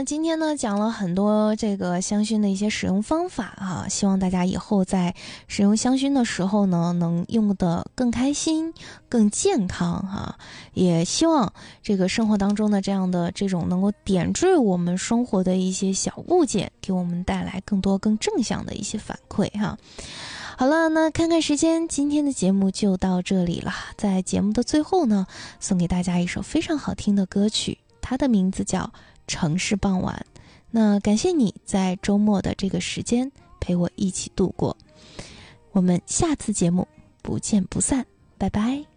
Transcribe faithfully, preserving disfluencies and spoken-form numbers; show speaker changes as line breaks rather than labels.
那今天呢讲了很多这个香薰的一些使用方法啊，希望大家以后在使用香薰的时候呢能用得更开心更健康啊，也希望这个生活当中的这样的这种能够点缀我们生活的一些小物件，给我们带来更多更正向的一些反馈哈。好了，那看看时间，今天的节目就到这里了。在节目的最后呢，送给大家一首非常好听的歌曲，它的名字叫《城市傍晚》。那感谢你在周末的这个时间陪我一起度过，我们下次节目不见不散，拜拜。